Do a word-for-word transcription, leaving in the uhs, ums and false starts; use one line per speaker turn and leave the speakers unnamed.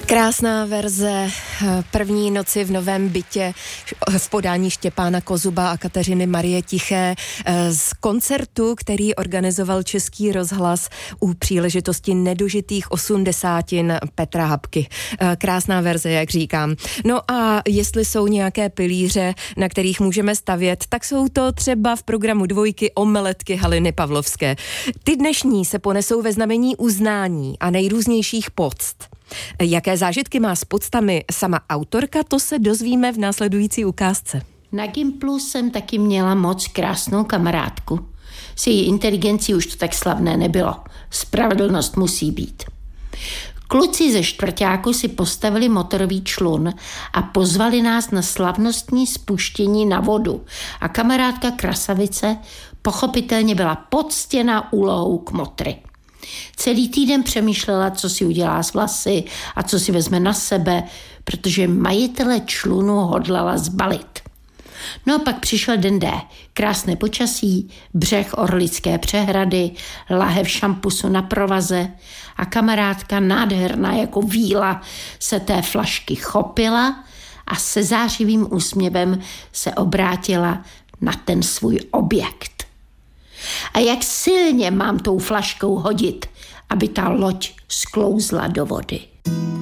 Krásná verze První noci v novém bytě v podání Štěpána Kozuba a Kateřiny Marie Tiché z koncertu, který organizoval Český rozhlas u příležitosti nedožitých osmdesátin Petra Habky. Krásná verze, jak říkám. No a jestli jsou nějaké pilíře, na kterých můžeme stavět, tak jsou to třeba v programu Dvojky omeletky Haliny Pavlovské. Ty dnešní se ponesou ve znamení uznání a nejrůznějších poct. Jaké zážitky má s poctami sama autorka, to se dozvíme v následující ukázce.
Na Gimplu jsem taky měla moc krásnou kamarádku. S její inteligencí už to tak slavné nebylo. Spravedlnost musí být. Kluci ze čtvrťáku si postavili motorový člun a pozvali nás na slavnostní spuštění na vodu. A kamarádka Krasavice pochopitelně byla poctěna úlohou kmotry. Celý týden přemýšlela, co si udělá s vlasy a co si vezme na sebe, protože majitele člunu hodlala zbalit. No a pak přišel den D. Krásné počasí, břeh Orlické přehrady, lahev šampusu na provaze a kamarádka nádherná jako víla se té flašky chopila a se zářivým úsměvem se obrátila na ten svůj objekt. A jak silně mám tou flaškou hodit, aby ta loď sklouzla do vody.